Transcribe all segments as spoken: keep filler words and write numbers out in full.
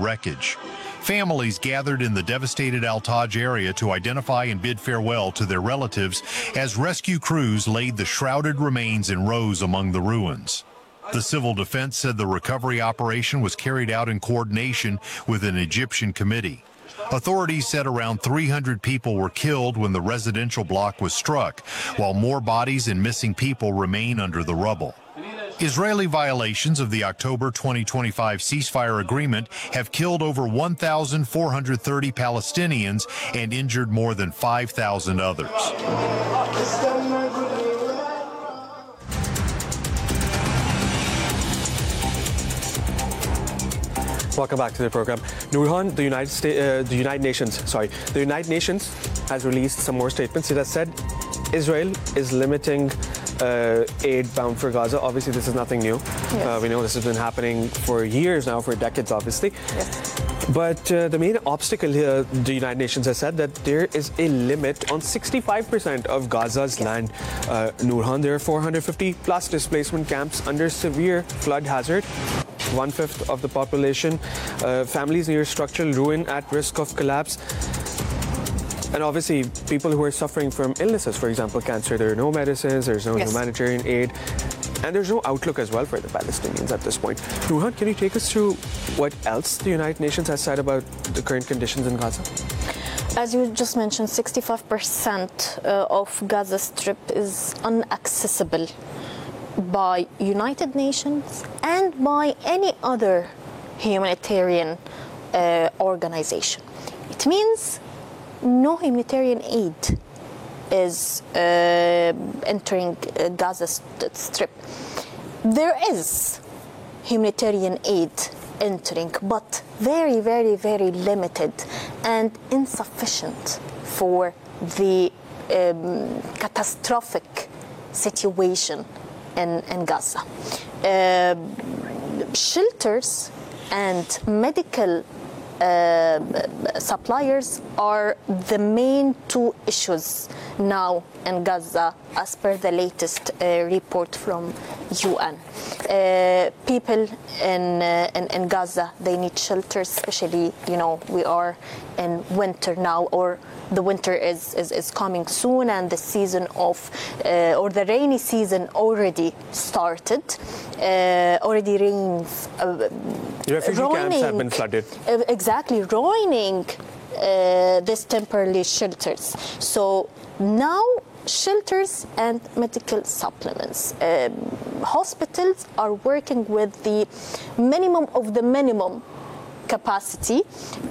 wreckage. Families gathered in the devastated Al-Taj area to identify and bid farewell to their relatives as rescue crews laid the shrouded remains in rows among the ruins. The civil defense said the recovery operation was carried out in coordination with an Egyptian committee. Authorities said around three hundred people were killed when the residential block was struck, while more bodies and missing people remain under the rubble. Israeli violations of the October twenty twenty-five ceasefire agreement have killed over one thousand four hundred thirty Palestinians and injured more than five thousand others. Welcome back to the program. Nurhan, the United States, uh, the United Nations, sorry, the United Nations has released some more statements. It has said Israel is limiting uh, aid bound for Gaza. Obviously, this is nothing new. Yes. Uh, we know this has been happening for years now, for decades, obviously. Yes. But uh, the main obstacle here, the United Nations has said that there is a limit on sixty-five percent of Gaza's yes. land. Uh, Nurhan, there are four hundred fifty plus displacement camps under severe flood hazard. One-fifth of the population, uh, families near structural ruin at risk of collapse. And obviously, people who are suffering from illnesses, for example, cancer, there are no medicines, there's no yes. humanitarian aid, and there's no outlook as well for the Palestinians at this point. Nurhan, can you take us through what else the United Nations has said about the current conditions in Gaza? As you just mentioned, sixty-five percent of Gaza Strip is inaccessible by United Nations and by any other humanitarian uh, organization. It means no humanitarian aid is uh, entering uh, Gaza Strip. There is humanitarian aid entering, but very, very, very limited and insufficient for the um, catastrophic situation In, in Gaza. Uh, shelters and medical uh, suppliers are the main two issues now in Gaza, as per the latest uh, report from U N. Uh, people in, uh, in in Gaza, they need shelters, especially, you know, we are in winter now, or the winter is, is, is coming soon, and the season of, uh, or the rainy season already started. Uh, already rains. Uh, the refugee ruining, camps have been flooded. Uh, exactly, ruining uh, these temporary shelters. So now, shelters and medical supplements. Um, hospitals are working with the minimum of the minimum capacity.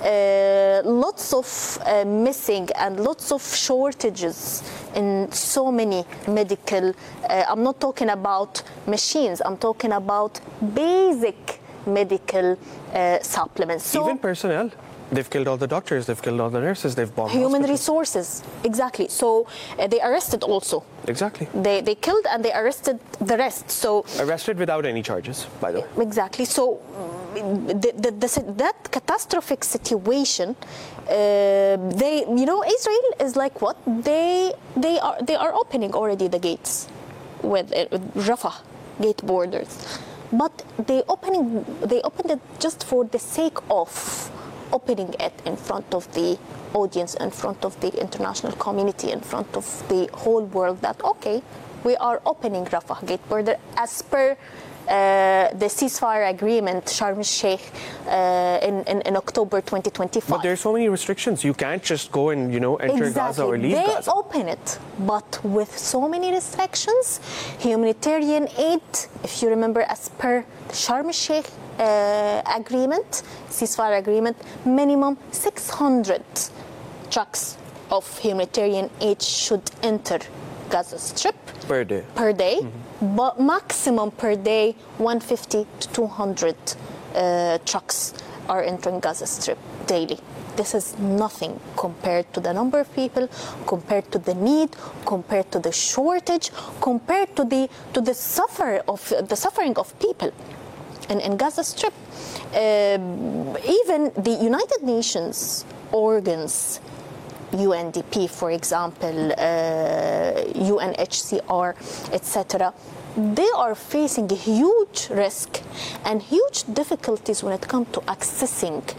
Uh, lots of uh, missing and lots of shortages in so many medical. Uh, I'm not talking about machines. I'm talking about basic medical uh, supplements. So, even personnel. They've killed all the doctors, they've killed all the nurses, they've bombed human hospitals. resources, exactly. So uh, they arrested also. Exactly. They they killed and they arrested the rest. So arrested without any charges, by the way. Exactly. So the, the, the, that catastrophic situation, uh, they, you know, Israel is like what? They they are they are opening already the gates with, uh, with Rafah gate borders, but they opening they opened it just for the sake of opening it in front of the audience, in front of the international community, in front of the whole world, that, okay, we are opening Rafah gate border as per uh, the ceasefire agreement, Sharm el-Sheikh, uh, in, in, in October twenty twenty-five. But there are so many restrictions. You can't just go and, you know, enter exactly. Gaza or leave they Gaza. They open it, but with so many restrictions. Humanitarian aid, if you remember, as per the Sharm el-Sheikh Uh, agreement, ceasefire agreement, minimum six hundred trucks of humanitarian aid should enter Gaza Strip per day. Per day, mm-hmm. but maximum per day one hundred fifty to two hundred uh, trucks are entering Gaza Strip daily. This is nothing compared to the number of people, compared to the need, compared to the shortage, compared to the to the suffer of the suffering of people in, in Gaza Strip. Uh, even the United Nations organs, U N D P, for example, uh, U N H C R, et cetera, they are facing a huge risk and huge difficulties when it comes to accessing